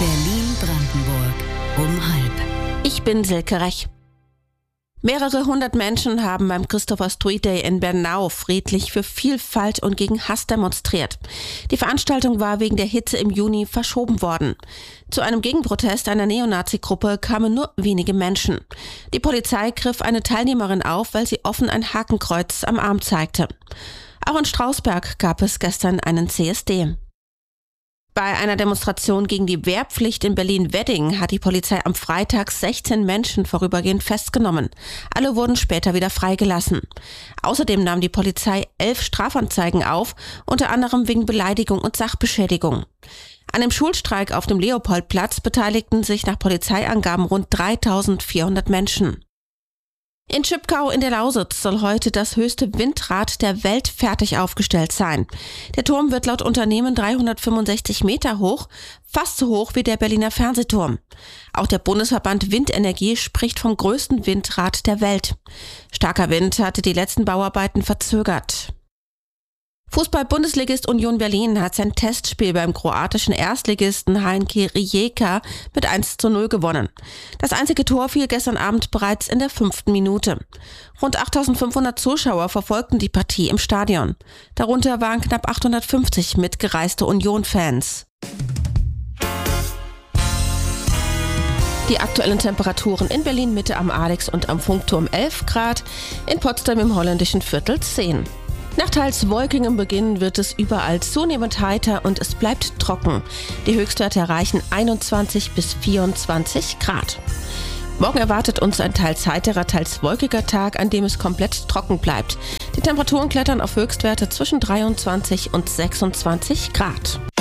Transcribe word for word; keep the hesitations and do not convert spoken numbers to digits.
Berlin-Brandenburg um halb. Ich bin Silke Rech. Mehrere hundert Menschen haben beim Christopher Street Day in Bernau friedlich für Vielfalt und gegen Hass demonstriert. Die Veranstaltung war wegen der Hitze im Juni verschoben worden. Zu einem Gegenprotest einer Neonazi-Gruppe kamen nur wenige Menschen. Die Polizei griff eine Teilnehmerin auf, weil sie offen ein Hakenkreuz am Arm zeigte. Auch in Strausberg gab es gestern einen C S D. Bei einer Demonstration gegen die Wehrpflicht in Berlin-Wedding hat die Polizei am Freitag sechzehn Menschen vorübergehend festgenommen. Alle wurden später wieder freigelassen. Außerdem nahm die Polizei elf Strafanzeigen auf, unter anderem wegen Beleidigung und Sachbeschädigung. An dem Schulstreik auf dem Leopoldplatz beteiligten sich nach Polizeiangaben rund dreitausendvierhundert Menschen. In Schipkau in der Lausitz soll heute das höchste Windrad der Welt fertig aufgestellt sein. Der Turm wird laut Unternehmen dreihundertfünfundsechzig Meter hoch, fast so hoch wie der Berliner Fernsehturm. Auch der Bundesverband Windenergie spricht vom größten Windrad der Welt. Starker Wind hatte die letzten Bauarbeiten verzögert. Fußball-Bundesligist Union Berlin hat sein Testspiel beim kroatischen Erstligisten H N K Rijeka mit eins zu null gewonnen. Das einzige Tor fiel gestern Abend bereits in der fünften Minute. Rund achttausendfünfhundert Zuschauer verfolgten die Partie im Stadion. Darunter waren knapp achthundertfünfzig mitgereiste Union-Fans. Die aktuellen Temperaturen in Berlin Mitte am Alex und am Funkturm elf Grad, in Potsdam im holländischen Viertel zehn. Nach teils wolkigem Beginn wird es überall zunehmend heiter und es bleibt trocken. Die Höchstwerte erreichen einundzwanzig bis vierundzwanzig Grad. Morgen erwartet uns ein teils heiterer, teils wolkiger Tag, an dem es komplett trocken bleibt. Die Temperaturen klettern auf Höchstwerte zwischen dreiundzwanzig und sechsundzwanzig Grad.